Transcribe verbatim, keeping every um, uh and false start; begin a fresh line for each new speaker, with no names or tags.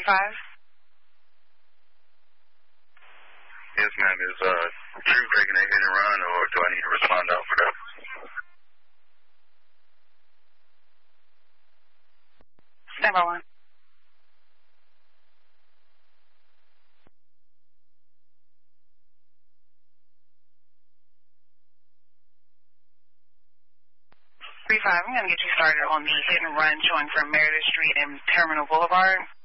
three five?
Yes, ma'am. Is uh, Drew taking a hit and run, or do I need to respond out for that?
Stand by one. three five, I'm going to get you started on the hit and run showing from Meredith Street and Terminal Boulevard.